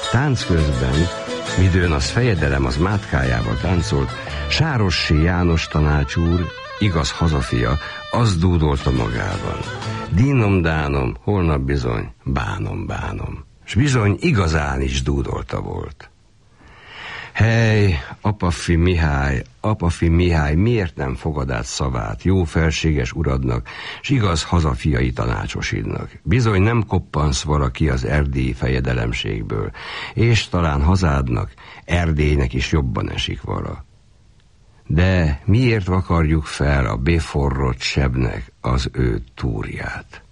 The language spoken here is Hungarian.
Tánc közben, midőn az fejedelem az mátkájával táncolt, Sárossy János tanácsúr, igaz hazafia, azt dúdolta magában: dínom-dánom, holnap bizony bánom-bánom. S bizony igazán is dúdolta volt. Hely, apafi Mihály, miért nem fogad át szavát jó felséges uradnak, s igaz hazafiai tanácsosidnak? Bizony nem koppansz valaki az erdélyi fejedelemségből, és talán hazádnak, Erdélynek is jobban esik vala. De miért vakarjuk fel a beforrott sebnek az ő túrját?